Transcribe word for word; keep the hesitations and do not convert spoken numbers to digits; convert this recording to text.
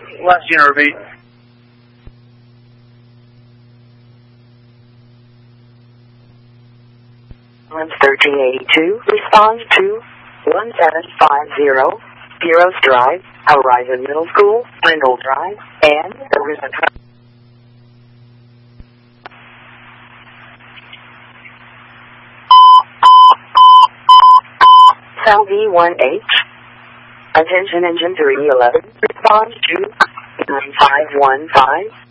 last unit repeat. thirteen eighty-two responds to one seven five zero, Heroes Drive, Horizon Middle School, Brindle Drive, and there is a Cell V one H. Attention Engine three eleven responds to nine five one five.